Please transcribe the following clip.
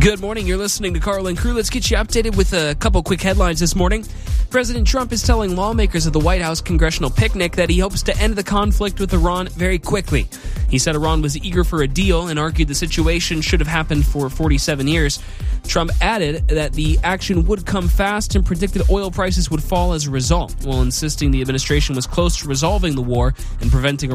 Good morning. You're listening to Carl and Crew. Let's get you updated with a couple quick headlines this morning. President Trump is telling lawmakers at the White House congressional picnic that he hopes to end the conflict with Iran very quickly. He said Iran was eager for a deal and argued the situation should have happened for 47 years. Trump added that the action would come fast and predicted oil prices would fall as a result, while insisting the administration was close to resolving the war and preventing